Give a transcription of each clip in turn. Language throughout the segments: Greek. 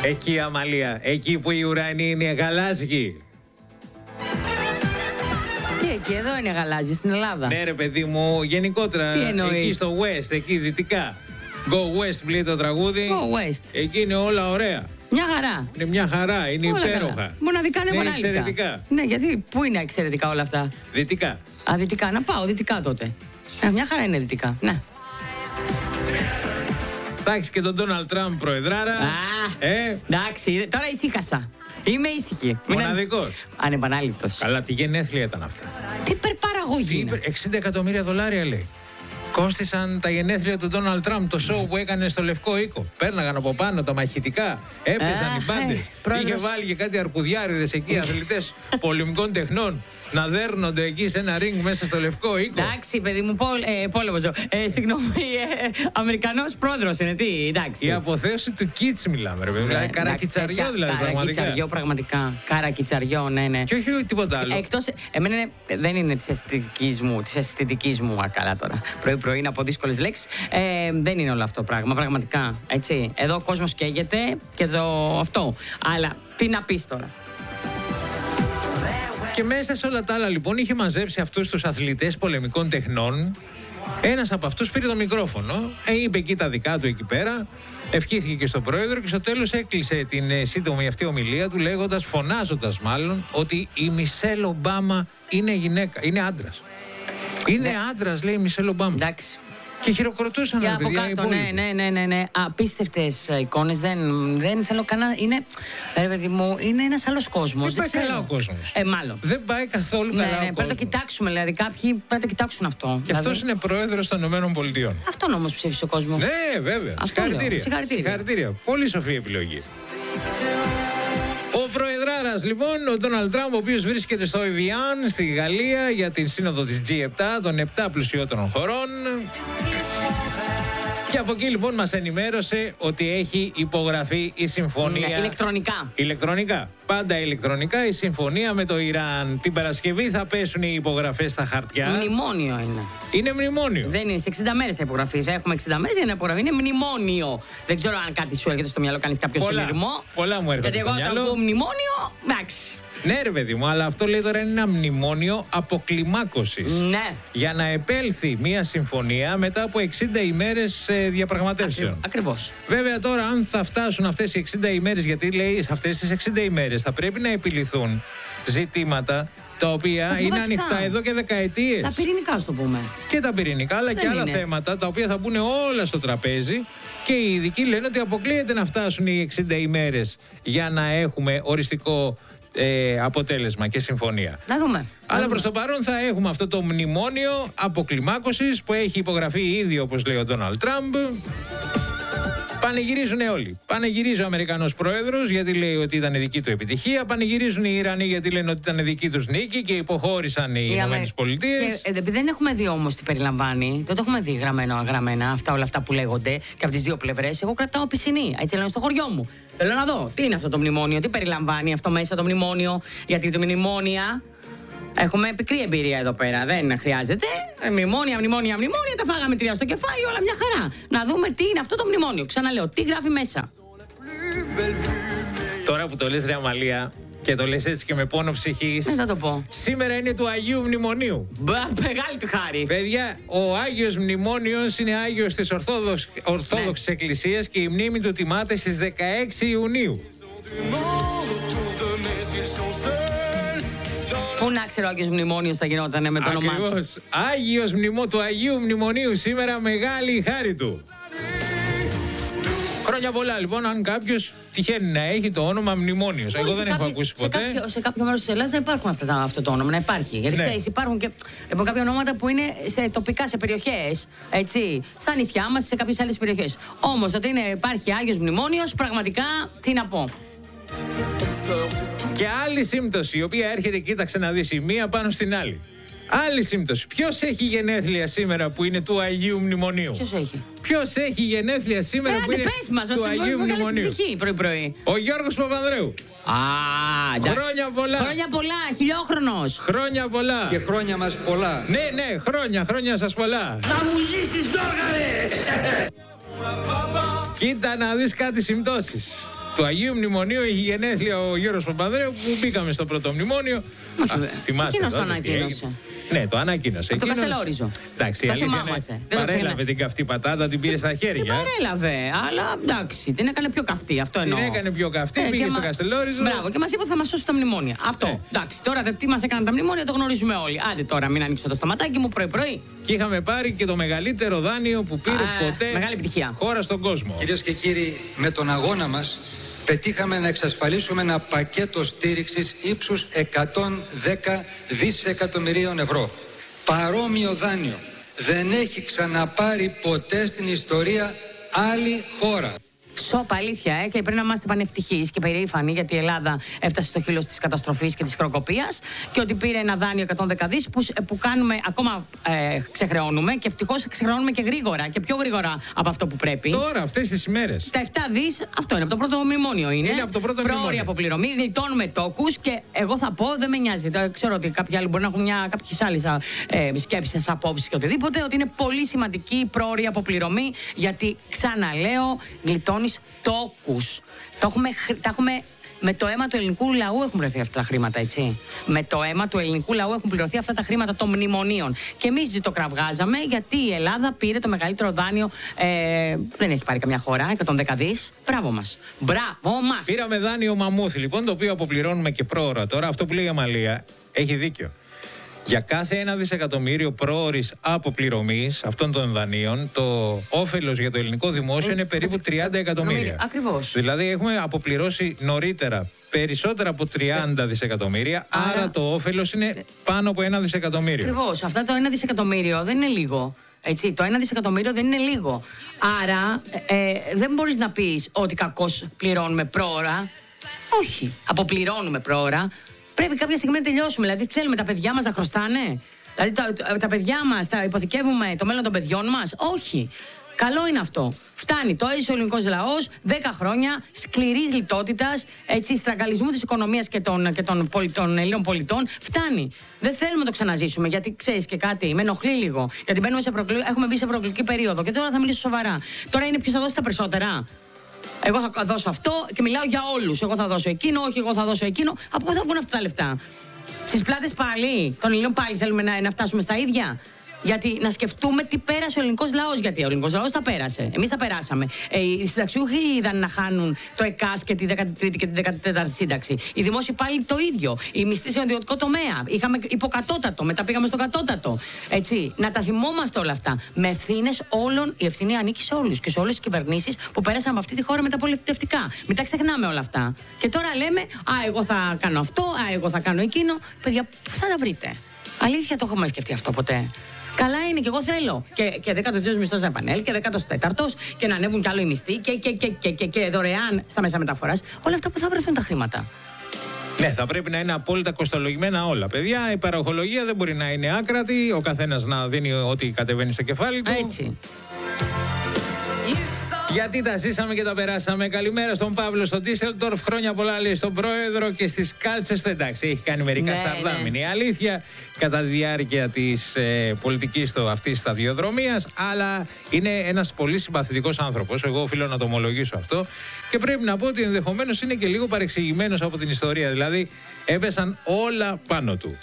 Εκεί, Αμαλία, εκεί που οι ουρανοί είναι γαλάζιοι. Και εδώ είναι γαλάζι στην Ελλάδα. Ναι, ρε παιδί μου, γενικότερα. Τι εννοείς? Εκεί στο West, εκεί δυτικά. Go West πλήττει το τραγούδι. Go West. Εκεί είναι όλα ωραία. Μια χαρά. Είναι μια χαρά, είναι Όλα υπέροχα. καλά. Μοναδικά είναι Ναι, μοναδικά. εξαιρετικά. Ναι, γιατί πού είναι εξαιρετικά όλα αυτά. Δυτικά. Α, δυτικά. Να πάω δυτικά τότε. Μια χαρά είναι δυτικά. Ναι. Θα έχεις και τον Ντόναλντ Τραμπ προεδράρα. Εντάξει, τώρα ησύχασα. Είμαι ήσυχη. Μοναδικός. Ανεπανάληπτος. Καλά, τι γενέθλια ήταν αυτά. Τι υπερπαραγωγή είναι. 60 εκατομμύρια δολάρια λέει. Κόστησαν τα γενέθλια του Ντόναλντ Τραμπ, το show που έκανε στο Λευκό Οίκο. Πέρναγαν από πάνω τα μαχητικά, έπαιζαν οι μπάντες. Είχε βάλει και κάτι αρκουδιάριδες εκεί, αθλητές πολεμικών τεχνών, να δέρνονται εκεί σε ένα ring μέσα στο Λευκό Οίκο. Εντάξει, παιδί μου, πόλεμος. Συγγνώμη, Αμερικανός πρόεδρος είναι, τι, εντάξει. Η αποθέωση του Κίτς μιλάμε, ρε παιδί. Δηλαδή, καρακιτσαριό δηλαδή, πραγματικά. Καρακιτσαριό, πραγματικά. Καρακιτσαριό, ναι. Και όχι τίποτα άλλο. Εκτός, εμένα δεν είναι της αισθητικής μου, καλά τώρα. Πρωί είναι από δύσκολες λέξεις. Δεν είναι όλο αυτό πράγμα, πραγματικά. Έτσι. Εδώ ο κόσμος καίγεται και αυτό. Αλλά τι να πεις τώρα. Και μέσα σε όλα τα άλλα λοιπόν είχε μαζέψει αυτούς τους αθλητές πολεμικών τεχνών. Ένας από αυτούς πήρε το μικρόφωνο, είπε εκεί τα δικά του εκεί πέρα, ευχήθηκε και στον πρόεδρο και στο τέλος έκλεισε την σύντομη αυτή ομιλία του λέγοντας, φωνάζοντας μάλλον, ότι η Μισελ Ομπάμα είναι γυναίκα, είναι άντρας. Είναι άντρας, λέει η Μισελ Ομπάμα. Εντάξει. Και χειροκροτούσαν Και από κάτω, ναι. Απίστευτες εικόνες. Δεν θέλω κανένα. Είναι, ρε παιδί μου, είναι ένας άλλος κόσμος. Δεν πάει καλά ο κόσμος. Μάλλον. Δεν πάει καθόλου καλά ο κόσμος. Πρέπει να το κοιτάξουμε, δηλαδή. Κάποιοι πρέπει να το κοιτάξουν αυτό. Και αυτός είναι πρόεδρος των ΗΠΑ. Αυτόν όμως ψήφισε ο κόσμος. Ναι, βέβαια. Συγχαρητήρια. Πολύ σοφή επιλογή. Ο προεδράρας λοιπόν, ο Ντόναλντ Τραμπ, ο οποίος βρίσκεται στο Evian στη Γαλλία για την σύνοδο της G7 των 7 πλουσιότερων χωρών. Και από εκεί λοιπόν μας ενημέρωσε ότι έχει υπογραφεί η συμφωνία. Ναι, ηλεκτρονικά. Πάντα ηλεκτρονικά η συμφωνία με το Ιράν. Την Παρασκευή θα πέσουν οι υπογραφές στα χαρτιά. Μνημόνιο είναι. Είναι μνημόνιο. Δεν είναι. Σε 60 μέρες θα υπογραφεί. Θα έχουμε 60 μέρες για να υπογραφεί. Είναι μνημόνιο. Δεν ξέρω αν κάτι σου έρχεται στο μυαλό, κάνεις κάποιο συνειρμό. Πολλά μου έρχονται στο μυαλό. Γιατί εγώ όταν πω μνημόνιο, εντάξει. Ναι, ρε παιδί μου, αλλά αυτό λέει τώρα είναι ένα μνημόνιο αποκλιμάκωσης. Ναι. Για να επέλθει μια συμφωνία μετά από 60 ημέρες διαπραγματεύσεων. Ακριβώς. Βέβαια τώρα, αν θα φτάσουν αυτές οι 60 ημέρες, γιατί λέει σε αυτές τις 60 ημέρες θα πρέπει να επιληθούν ζητήματα τα οποία είναι ανοιχτά εδώ και δεκαετίες. Τα πυρηνικά, στο πούμε. Και τα πυρηνικά, αλλά και άλλα θέματα τα οποία θα μπουν όλα στο τραπέζι. Και οι ειδικοί λένε ότι αποκλείεται να φτάσουν οι 60 ημέρες για να έχουμε οριστικό αποτέλεσμα και συμφωνία. Να δούμε. Αλλά προς το παρόν θα έχουμε αυτό το μνημόνιο αποκλιμάκωσης που έχει υπογραφεί ήδη, όπως λέει ο Ντόναλντ Τραμπ. Πανηγυρίζουν όλοι. Πανηγυρίζει ο Αμερικανός πρόεδρος γιατί λέει ότι ήταν δική του επιτυχία. Πανηγυρίζουν οι Ιρανοί γιατί λένε ότι ήταν δική τους νίκη και υποχώρησαν οι Ηνωμένες Πολιτείες. Επειδή δεν έχουμε δει όμως τι περιλαμβάνει, δεν το έχουμε δει γραμμένα όλα αυτά που λέγονται και από τις δύο πλευρές. Εγώ κρατάω πισινή. Έτσι λένε στο χωριό μου. Θέλω να δω τι είναι αυτό το μνημόνιο, τι περιλαμβάνει αυτό μέσα το μνημόνιο. Γιατί το μνημόνια. Έχουμε πικρή εμπειρία εδώ πέρα. Δεν χρειάζεται. Μνημόνια, τα φάγαμε 3 στο κεφάλι, όλα μια χαρά. Να δούμε τι είναι αυτό το μνημόνιο. Ξαναλέω, τι γράφει μέσα. Τώρα που το λες, ρε Αμαλία, και το λες έτσι και με πόνο ψυχής. Δεν θα το πω. Σήμερα είναι του Αγίου Μνημονίου. Μεγάλη του χάρη. Παιδιά, ο Άγιος Μνημόνιος είναι Άγιος της Ορθόδοξης Εκκλησίας και η μνήμη του τιμάται στις 16 Ιουνίου. Πού να ξέρω ο Άγιος Μνημόνιος θα γινότανε με το όνομά του. Ακριβώς. Άγιος του Αγίου Μνημονίου σήμερα, μεγάλη η χάρη του. Χρόνια πολλά λοιπόν, αν κάποιος τυχαίνει να έχει το όνομα Μνημόνιος. Εγώ δεν έχω ακούσει ποτέ. Σε κάποιο μέρος της Ελλάδας δεν υπάρχουν αυτό το όνομα, να υπάρχει. Γιατί ξέρεις, υπάρχουν και κάποια ονόματα που είναι σε τοπικά, σε περιοχές. Έτσι, στα νησιά μας, σε κάποιες άλλες περιοχές. Όμως ότι υπάρχει Άγιος Μνημόνιος, πραγματικά τι να πω. Και άλλη σύμπτωση, η οποία έρχεται, κοίταξε να δεις, η μία πάνω στην άλλη. Άλλη σύμπτωση. Ποιος έχει γενέθλια σήμερα που είναι του Αγίου Μνημονίου? Ποιος έχει γενέθλια σήμερα που είναι του Αγίου Μνημονίου? Ψυχή, πρωί-πρωί. Ο Γιώργος Παπανδρέου. Χρόνια πολλά. Χρόνια πολλά, χιλιόχρονος. Χρόνια πολλά. Και χρόνια μας πολλά. Ναι, χρόνια σας πολλά. Να μου ζήσεις, Γιώργαρε! Κοίτα να δεις κάτι συμπτώσεις. του Αγίου Μνημονίου έχει γενέθλια ο Γιώργος Παπανδρέου που μπήκαμε στο πρώτο μνημόνιο. Θυμάσαι το ανακοίνωσε. Ναι, το ανακοίνωσε. Το Καστελόριζο. Εντάξει, η αλήθεια είναι, παρέλαβε την καυτή πατάτα, την πήρε στα χέρια. Την παρέλαβε, αλλά εντάξει, την έκανε πιο καυτή. Αυτό εννοώ. Την έκανε πιο καυτή, πήγε στο Καστελόριζο. Μπράβο, και μας είπε ότι θα μας σώσει τα μνημόνια. Αυτό. Εντάξει, τώρα τι μας έκαναν τα μνημόνια το γνωρίζουμε όλοι. Άντε τώρα, μην ανοίξω το σταματάκι μου πρωί-πρωί. Και είχαμε πάρει και το μεγαλύτερο δάνειο που πήρε ποτέ μεγάλη επιτυχία. Χώρα στον κόσμο. Κυρίες και κύριοι, με τον αγώνα μας πετύχαμε να εξασφαλίσουμε ένα πακέτο στήριξης ύψους 110 δισεκατομμυρίων ευρώ. Παρόμοιο δάνειο δεν έχει ξαναπάρει ποτέ στην ιστορία άλλη χώρα. Σοπα, αλήθεια, και πρέπει να είμαστε πανευτυχείς και περήφανοι γιατί η Ελλάδα έφτασε στο χείλος της καταστροφής και της χρεοκοπίας και ότι πήρε ένα δάνειο 110 δις που κάνουμε, ακόμα ξεχρεώνουμε και ευτυχώς ξεχρεώνουμε και γρήγορα και πιο γρήγορα από αυτό που πρέπει. Τώρα, αυτές τις ημέρες. Τα 7 δις, αυτό είναι από το πρώτο μνημόνιο. Είναι από το πρώτο πρόωρη αποπληρωμή, γλιτώνουμε τόκους και εγώ θα πω, δεν με νοιάζει. Ξέρω ότι κάποιοι άλλοι μπορεί να έχουν κάποιες άλλες σκέψεις, απόψεις και οτιδήποτε, ότι είναι πολύ σημαντική η πρόωρη αποπληρωμή γιατί ξαναλέω, γλιτώνεις τόκους. Τα έχουμε. Με το αίμα του ελληνικού λαού έχουν πληρωθεί αυτά τα χρήματα, έτσι. Με το αίμα του ελληνικού λαού έχουν πληρωθεί αυτά τα χρήματα των μνημονίων. Και εμείς ζητοκραυγάζαμε γιατί η Ελλάδα πήρε το μεγαλύτερο δάνειο. Δεν έχει πάρει καμιά χώρα, 110 δις. Μπράβο μας. Μπράβο μας. Πήραμε δάνειο μαμούθ, λοιπόν, το οποίο αποπληρώνουμε και πρόωρα. Τώρα, αυτό που λέει η Αμαλία έχει δίκιο. Για κάθε 1 δισεκατομμύριο πρόωρης αποπληρωμής αυτών των δανείων, το όφελος για το ελληνικό δημόσιο είναι περίπου 30 εκατομμύρια. Ακριβώς. Δηλαδή έχουμε αποπληρώσει νωρίτερα περισσότερα από 30 δισεκατομμύρια, άρα το όφελος είναι πάνω από 1 δισεκατομμύριο. Ακριβώς. Αυτά το 1 δισεκατομμύριο δεν είναι λίγο. Έτσι, το 1 δισεκατομμύριο δεν είναι λίγο. Άρα δεν μπορείς να πεις ότι κακώς πληρώνουμε πρόωρα. Όχι. Αποπληρώνουμε πρόωρα. Πρέπει κάποια στιγμή να τελειώσουμε. Δηλαδή, θέλουμε τα παιδιά μας να χρωστάνε. Δηλαδή, τα παιδιά μας, τα υποθηκεύουμε το μέλλον των παιδιών μας. Όχι. Καλό είναι αυτό. Φτάνει. Το έζησε ο ελληνικός λαός 10 χρόνια σκληρής λιτότητας, στραγγαλισμού της οικονομίας και των Ελλήνων πολιτών. Φτάνει. Δεν θέλουμε να το ξαναζήσουμε. Γιατί ξέρεις και κάτι, με ενοχλεί λίγο. Γιατί έχουμε μπει σε προεκλογική περίοδο. Και τώρα θα μιλήσω σοβαρά. Τώρα είναι ποιος θα δώσει τα περισσότερα. Εγώ θα δώσω αυτό και μιλάω για όλους. Εγώ θα δώσω εκείνο, όχι εγώ θα δώσω εκείνο. Από πού θα βγουν αυτά τα λεφτά? Στις πλάτες πάλι των Ελλήνων πάλι θέλουμε να φτάσουμε στα ίδια? Γιατί να σκεφτούμε τι πέρασε ο ελληνικός λαός. Γιατί ο ελληνικός λαός τα πέρασε. Εμείς τα περάσαμε. Οι συνταξιούχοι είδαν να χάνουν το ΕΚΑΣ και τη 13η και τη 14η σύνταξη. Οι δημόσιοι πάλι το ίδιο. Οι μισθοί στον ιδιωτικό τομέα. Είχαμε υποκατώτατο, μετά πήγαμε στο κατώτατο. Έτσι. Να τα θυμόμαστε όλα αυτά. Με ευθύνες όλων, η ευθύνη ανήκει σε όλους και σε όλες τις κυβερνήσεις που πέρασαν από αυτή τη χώρα μεταπολιτευτικά. Μην τα ξεχνάμε όλα αυτά. Και τώρα λέμε, εγώ θα κάνω αυτό, εγώ θα κάνω εκείνο. Παιδιά, πού θα τα βρείτε? Αλήθεια, το έχουμε σκεφτεί αυτό ποτέ? Καλά είναι και εγώ θέλω. Και 12ος μισθός να επανέλθει και 14ος και να ανέβουν κι άλλο οι μισθοί και δωρεάν στα μέσα μεταφοράς. Όλα αυτά που θα βρεθούν τα χρήματα. Ναι, θα πρέπει να είναι απόλυτα κοστολογημένα όλα. Παιδιά, η παροχολογία δεν μπορεί να είναι άκρατη. Ο καθένας να δίνει ό,τι κατεβαίνει στο κεφάλι του. Έτσι. Γιατί τα ζήσαμε και τα περάσαμε. Καλημέρα στον Παύλο, στον Ντίσσελντορφ. Χρόνια πολλά, λέει, στον πρόεδρο και στις κάλτσες του. Εντάξει, έχει κάνει μερικά σαρδάμινη. Η αλήθεια κατά τη διάρκεια της πολιτικής του αυτής σταδιοδρομίας. Αλλά είναι ένας πολύ συμπαθητικός άνθρωπος. Εγώ οφείλω να το ομολογήσω αυτό. Και πρέπει να πω ότι ενδεχομένως είναι και λίγο παρεξηγημένος από την ιστορία. Δηλαδή, έπεσαν όλα πάνω του.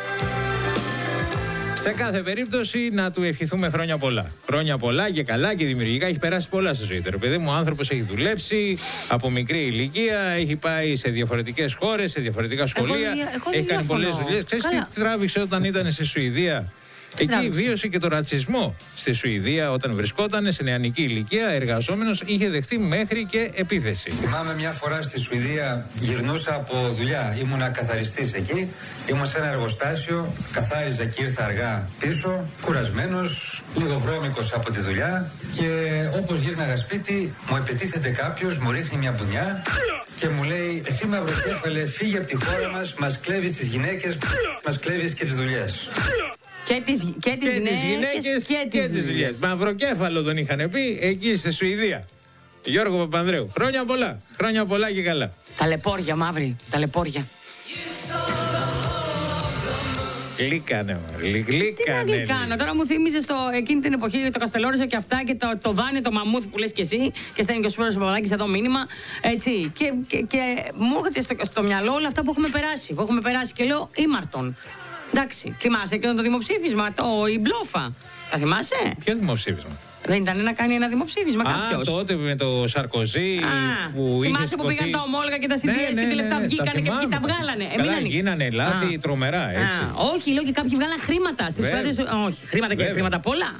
Σε κάθε περίπτωση να του ευχηθούμε χρόνια πολλά. Χρόνια πολλά και καλά και δημιουργικά. Έχει περάσει πολλά στη ζωή του. Παιδί μου, ο άνθρωπος έχει δουλέψει από μικρή ηλικία, έχει πάει σε διαφορετικές χώρες, σε διαφορετικά σχολεία. Έχει κάνει πολλές δουλειές. Ξέρεις τι τράβηξε όταν ήταν στη Σουηδία? Εκεί βίωσε και το ρατσισμό στη Σουηδία όταν βρισκόταν σε νεανική ηλικία, εργαζόμενος, είχε δεχτεί μέχρι και επίθεση. Θυμάμαι μια φορά στη Σουηδία γυρνούσα από δουλειά, ήμουνα καθαριστής εκεί, ήμουν σε ένα εργοστάσιο, καθάριζα και ήρθα αργά πίσω, κουρασμένος, λίγο βρώμικος από τη δουλειά και όπως γύρναγα σπίτι μου επιτίθεται κάποιος, μου ρίχνει μια μπουνιά και μου λέει «Εσύ μαυροκέφαλε, φύγε από τη χώρα μας, μας κλέβεις τις γυναίκες, μας κλέβεις και τις δουλειές». Και τις γυναίκες και τις δουλειές. Μαυροκέφαλο τον είχαν πει εκεί στη Σουηδία. Γιώργο Παπανδρέου. Χρόνια πολλά. Χρόνια πολλά και καλά. Ταλαιπώρια, Μαύρη. Ταλαιπώρια. Γλύκανε. Τι να γλυκάνω, τώρα μου θύμιζε εκείνη την εποχή το Καστελόριζο και αυτά και το δάνειο, το μαμούθ που λες και εσύ και στέλνει και ο Σπύρος Παπαδάκης εδώ μήνυμα. Έτσι. Και μου έρχεται στο μυαλό όλα αυτά που έχουμε περάσει. Και λέω ήμαρτον. Εντάξει, θυμάσαι και το δημοψήφισμα, η μπλόφα. Τα θυμάσαι? Ποιο δημοψήφισμα? Δεν ήταν να κάνει ένα δημοψήφισμα κάποιος? Τότε με το Σαρκοζή που θυμάσαι που πήγαν τα ομόλογα και τα συντήρες και τι λεφτά βγήκανε και ποιοι τα βγάλανε? Καλά, γίνανε λάθη τρομερά, έτσι. Όχι, λέω και κάποιοι βγάλαν χρήματα στις πλάτες. Όχι, χρήματα και χρήματα πολλά.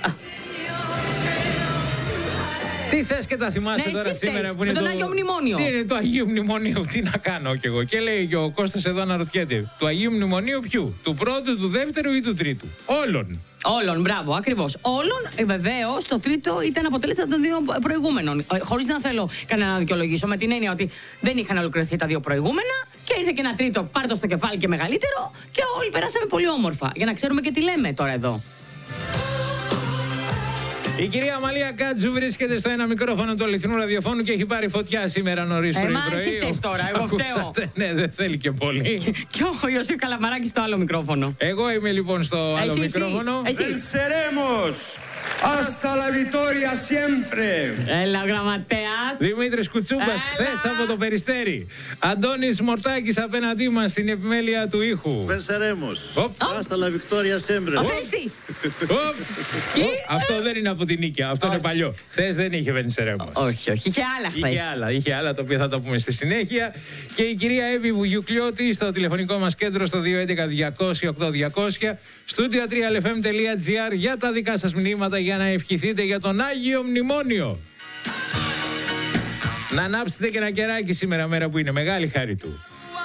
Τι θες και τα θυμάσαι τώρα σήμερα που είναι το Αγίο Μνημόνιο? Τι είναι το Αγίου Μνημονίου, τι να κάνω κι εγώ? Και λέει και ο Κώστας εδώ αναρωτιέται, του Αγίου Μνημονίου ποιου? Του πρώτου, του δεύτερου ή του τρίτου? Όλων, μπράβο, ακριβώς. Όλων, βεβαίως, το τρίτο ήταν αποτέλεσμα των δύο προηγούμενων. Χωρίς να θέλω κανένα να δικαιολογήσω, με την έννοια ότι δεν είχαν ολοκληρωθεί τα δύο προηγούμενα και ήρθε και ένα τρίτο, πάρτο στο κεφάλι και μεγαλύτερο και όλοι περάσαμε πολύ όμορφα. Για να ξέρουμε και τι λέμε τώρα εδώ. Η κυρία Αμαλία Κάτζου βρίσκεται στο ένα μικρόφωνο του αληθινού ραδιοφώνου και έχει πάρει φωτιά σήμερα νωρίς πρωί. Εσύ φταίς τώρα, εγώ φταίω. Ναι, δεν θέλει και πολύ. Και ο Ιωσήφ Καλαμαράκης στο άλλο μικρόφωνο. Εγώ είμαι λοιπόν στο άλλο μικρόφωνο. Venceremos hasta la victoria siempre. Έλα, γραμματέας. Δημήτρης Κουτσούμπας, χθες από το Περιστέρι. Αντώνης Μορτάκης απέναντί μας στην επιμέλεια του ήχου. Venceremos hasta la victoria siempre. Αφέστης. Αυτό δεν είναι από την Νίκαια, αυτό είναι παλιό. Χθες δεν είχε Venceremos. Όχι, είχε άλλα χθες. Είχε άλλα, τα οποία θα τα πούμε στη συνέχεια. Και η κυρία Εύη Βουγιουκλιώτη στο τηλεφωνικό μας κέντρο στο 211-200-8200, studio 3lfm.gr για τα δικά σας μηνύματα για να ευχηθείτε για τον Άγιο Μνημόνιο. Να ανάψετε και ένα κεράκι σήμερα, μέρα που είναι μεγάλη χάρη του.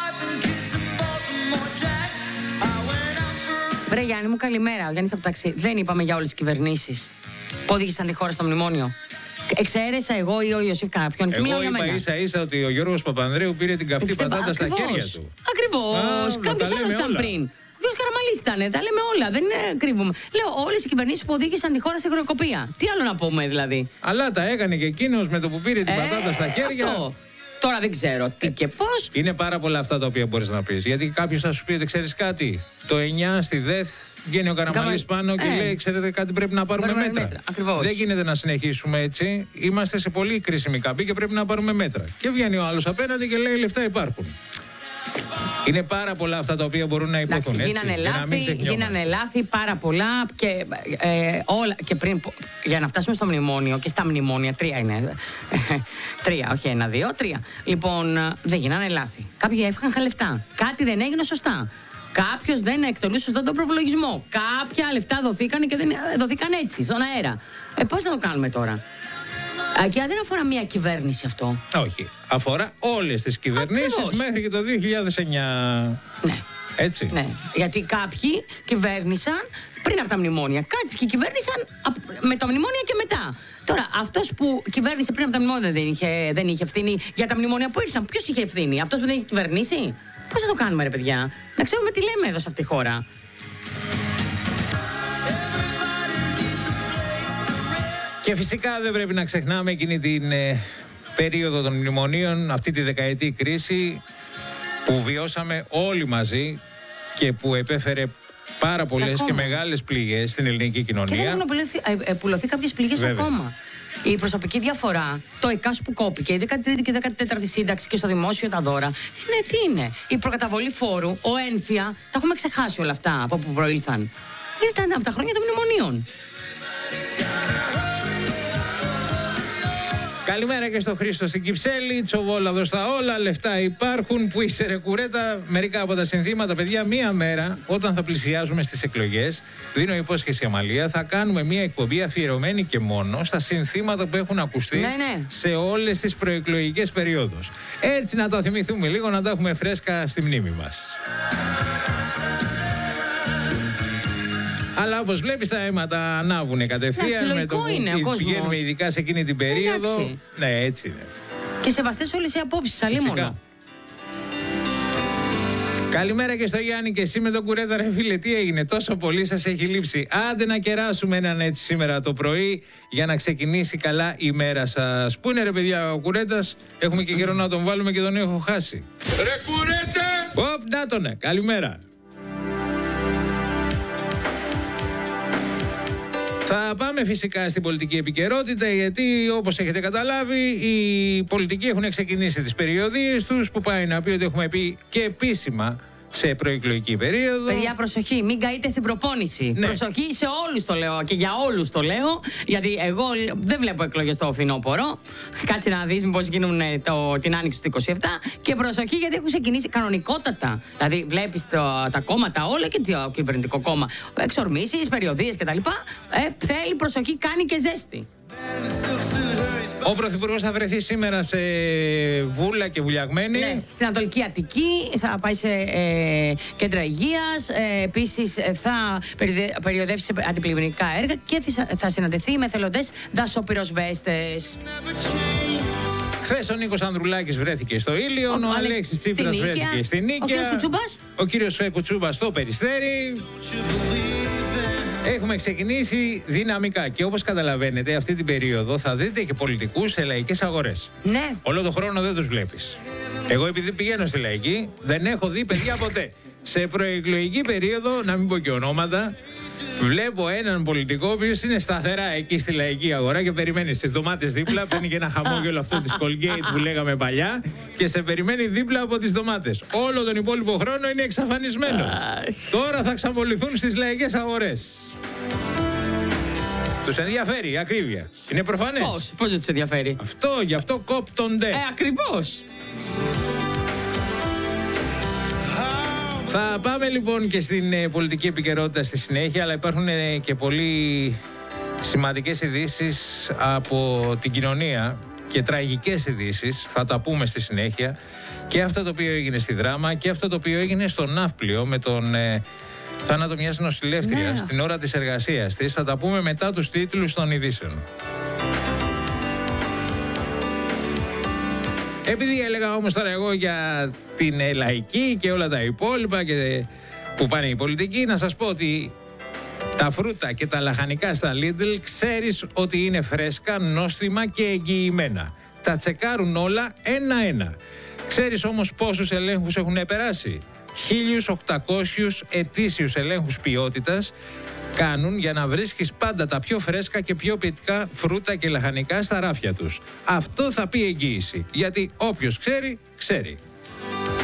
Βρε Γιάννη μου, καλημέρα. Ο Γιάννης από ταξί. Δεν είπαμε για όλες τις κυβερνήσεις που οδήγησαν τη χώρα στο μνημόνιο. Εξαίρεσα εγώ ή ο Ιωσήφ κάποιον? Εγώ είπα ίσα-ίσα ότι ο Γιώργος Παπανδρέου πήρε την καυτή πατάτα στα χέρια του. Ακριβώς. Κάποιος άλλος ήταν πριν. Ο κ. Καραμαλής ήταν. Τα λέμε όλα. Δεν κρύβουμε. Λέω όλες οι κυβερνήσεις που οδήγησαν τη χώρα σε χρεοκοπία. Τι άλλο να πούμε δηλαδή? Αλλά τα έκανε και εκείνος με το που πήρε την πατάτα στα χέρια. Αυτό. Τώρα δεν ξέρω τι και πώς. Είναι πάρα πολλά αυτά τα οποία μπορείς να πεις. Γιατί κάποιος θα σου πει ότι ξέρεις κάτι. Το 9 στη ΔΕΘ βγαίνει ο Καραμαλής πάνω και λέει: ξέρετε κάτι, πρέπει να πάρουμε μέτρα. Δεν γίνεται να συνεχίσουμε έτσι. Είμαστε σε πολύ κρίσιμη καμπή και πρέπει να πάρουμε μέτρα. Και βγαίνει ο άλλος απέναντι και λέει: λεφτά υπάρχουν. Είναι πάρα πολλά αυτά τα οποία μπορούν να υποθούν. Γίνανε λάθη πάρα πολλά όλα. Και πριν, για να φτάσουμε στο μνημόνιο και στα μνημόνια, 3 είναι. 3, όχι 1, 2, 3. Λοιπόν, δεν γίνανε λάθη. Κάποιοι έφυγαν λεφτά. Κάτι δεν έγινε σωστά. Κάποιος δεν εκτελούσε σωστά τον προπολογισμό. Κάποια λεφτά δοθήκαν και δεν δοθήκαν έτσι, στον αέρα. Πώς θα το κάνουμε τώρα? Και δεν αφορά μία κυβέρνηση αυτό. Όχι. Αφορά όλες τις κυβερνήσεις μέχρι και το 2009. Ναι. Έτσι. Ναι. Γιατί κάποιοι κυβέρνησαν πριν από τα μνημόνια. Κάποιοι κυβέρνησαν με τα μνημόνια και μετά. Τώρα, αυτός που κυβέρνησε πριν από τα μνημόνια δεν είχε ευθύνη για τα μνημόνια που ήρθαν. Ποιος είχε ευθύνη? Αυτός που δεν είχε κυβερνήσει? Πώς θα το κάνουμε, ρε παιδιά? Να ξέρουμε τι λέμε εδώ σε αυτή τη χώρα. Και φυσικά δεν πρέπει να ξεχνάμε εκείνη την περίοδο των μνημονίων, αυτή τη δεκαετή κρίση που βιώσαμε όλοι μαζί και που επέφερε πάρα πολλές και μεγάλες πληγές στην ελληνική κοινωνία. Και δεν έχουν πουλωθεί κάποιες πληγές ακόμα. Η προσωπική διαφορά, το ΕΚΑΣ που κόπηκε, η 13η και 14η σύνταξη και στο δημόσιο τα δώρα. Τι είναι? Η προκαταβολή φόρου, ο ένφια, τα έχουμε ξεχάσει όλα αυτά από που προήλθαν. Ήταν από τα χρόνια των μνημονίων. Καλημέρα και στο Χρήστο στην Κυψέλη, Τσοβόλαδο στα όλα, λεφτά υπάρχουν, που είσαι ρε κουρέτα. Μερικά από τα συνθήματα, παιδιά, μία μέρα όταν θα πλησιάζουμε στις εκλογές, δίνω υπόσχεση Αμαλία, θα κάνουμε μία εκπομπή αφιερωμένη και μόνο στα συνθήματα που έχουν ακουστεί σε όλες τις προεκλογικές περιόδους. Έτσι να τα θυμηθούμε λίγο, να τα έχουμε φρέσκα στη μνήμη μας. Αλλά όπως βλέπεις τα αίματα ανάβουνε κατευθείαν με το που πηγαίνουμε ειδικά σε εκείνη την περίοδο. Εντάξει. Ναι, έτσι είναι. Και σεβαστές όλες οι απόψεις, αλίμονο. Καλημέρα και στο Γιάννη, και εσύ με τον Κουρέτα, ρε φίλε, τι έγινε? Τόσο πολύ σας έχει λείψει. Άντε να κεράσουμε έναν έτσι σήμερα το πρωί για να ξεκινήσει καλά η μέρα σας. Πού είναι ρε παιδιά ο Κουρέτας? Έχουμε και καιρό να τον βάλουμε και τον έχω χάσει. Ρε Κουρέτα! Να τον, καλημέρα. Θα πάμε φυσικά στην πολιτική επικαιρότητα, γιατί όπως έχετε καταλάβει οι πολιτικοί έχουν ξεκινήσει τις περιοδίες τους, που πάει να πει ότι έχουμε πει και επίσημα σε προεκλογική περίοδο. Παιδιά, προσοχή, μην καείτε στην προπόνηση. Ναι. Προσοχή σε όλους το λέω και για όλους το λέω. Γιατί εγώ δεν βλέπω εκλογές το φθινόπωρο. Κάτσε να δεις μήπως γίνουν την άνοιξη του 27. Και προσοχή, γιατί έχουν ξεκινήσει κανονικότατα. Δηλαδή, βλέπεις τα κόμματα όλα και το κυβερνητικό κόμμα. Εξορμήσεις, περιοδίες κτλ. Θέλει προσοχή, κάνει και ζέστη. Ο Πρωθυπουργός θα βρεθεί σήμερα σε Βούλα και Βουλιαγμένη. Ναι, στην Ανατολική Αττική, θα πάει σε κέντρα υγείας, επίσης θα περιοδεύσει σε αντιπλημμυρικά έργα και θα συναντηθεί με εθελοντές δασοπυροσβέστες. Χθες ο Νίκος Ανδρουλάκης βρέθηκε στο Ήλιον, ο Αλέξης Τσίπρας βρέθηκε στην Νίκαια, ο κύριος Κουτσούμπας στο Περιστέρι. Έχουμε ξεκινήσει δυναμικά και όπως καταλαβαίνετε αυτή την περίοδο θα δείτε και πολιτικούς σε λαϊκές αγορές. Ναι. Όλο τον χρόνο δεν τους βλέπεις. Εγώ επειδή πηγαίνω στη λαϊκή δεν έχω δει παιδιά ποτέ. Σε προεκλογική περίοδο, να μην πω και ονόματα, βλέπω έναν πολιτικό ο οποίος είναι σταθερά εκεί στη λαϊκή αγορά και περιμένει στις ντομάτες δίπλα. Παίρνει και ένα χαμόγελο αυτό της Colgate που λέγαμε παλιά και σε περιμένει δίπλα από τις ντομάτες. Όλο τον υπόλοιπο χρόνο είναι εξαφανισμένος. Τώρα θα ξαβοληθούν στις λαϊκές αγορές. Τους ενδιαφέρει η ακρίβεια. Είναι προφανές. Πώς δεν τους ενδιαφέρει? Γι' αυτό κόπτονται. Ακριβώς. Θα πάμε λοιπόν και στην πολιτική επικαιρότητα στη συνέχεια, αλλά υπάρχουν και πολύ σημαντικές ειδήσεις από την κοινωνία και τραγικές ειδήσεις. Θα τα πούμε στη συνέχεια. Και αυτό το οποίο έγινε στη Δράμα και αυτό το οποίο έγινε στο Ναύπλιο με τον θάνατο μιας νοσηλεύτριας στην ώρα της εργασίας της. Θα τα πούμε μετά τους τίτλους των ειδήσεων. Επειδή έλεγα όμως τώρα εγώ για την λαϊκή και όλα τα υπόλοιπα και που πάνε οι πολιτικοί, να σας πω ότι τα φρούτα και τα λαχανικά στα Lidl ξέρεις ότι είναι φρέσκα, νόστιμα και εγγυημένα. Τα τσεκάρουν όλα ένα-ένα. Ξέρεις όμως πόσους ελέγχους έχουν περάσει? 1.800 ετήσιους ελέγχους ποιότητας κάνουν για να βρίσκεις πάντα τα πιο φρέσκα και πιο ποιοτικά φρούτα και λαχανικά στα ράφια τους. Αυτό θα πει εγγύηση, γιατί όποιος ξέρει, ξέρει.